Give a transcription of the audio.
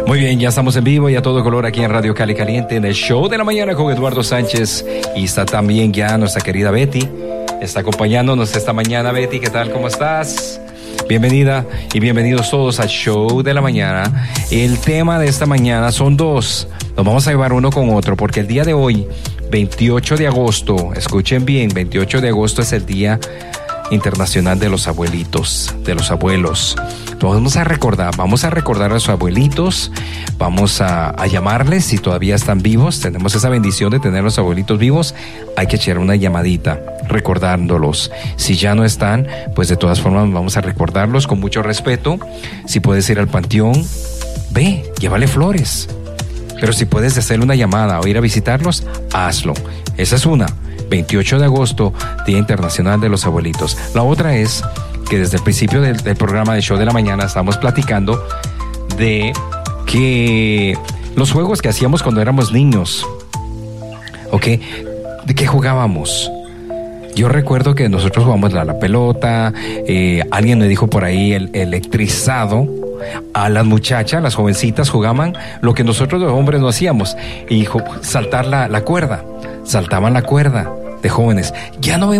Muy bien, ya estamos en vivo y a todo color aquí en Radio Cali Caliente, en el show de la mañana con Eduardo Sánchez. Y está también ya nuestra querida Betty. Está acompañándonos esta mañana. Betty, ¿qué tal? ¿Cómo estás? Bienvenida y bienvenidos todos al show de la mañana. El tema de esta mañana son dos. Nos vamos a llevar uno con otro porque el día de hoy, 28 de agosto, escuchen bien, 28 de agosto es el Día Internacional de los Abuelitos, de los abuelos. Vamos a recordar a los abuelitos, vamos a llamarles si todavía están vivos. Tenemos esa bendición de tener a los abuelitos vivos. Hay que echar una llamadita recordándolos. Si ya no están, pues de todas formas vamos a recordarlos con mucho respeto. Si puedes ir al panteón, ve, llévale flores. Pero si puedes hacerle una llamada o ir a visitarlos, hazlo. Esa es una. 28 de agosto, Día Internacional de los Abuelitos. La otra es que desde el principio del programa de Show de la Mañana estamos platicando de que los juegos que hacíamos cuando éramos niños, ¿ok? ¿De qué jugábamos? Yo recuerdo que nosotros jugábamos la pelota, alguien me dijo por ahí el electrizado. A las muchachas, las jovencitas jugaban lo que nosotros los hombres no hacíamos, y saltar la cuerda, saltaban la cuerda de jóvenes. Ya no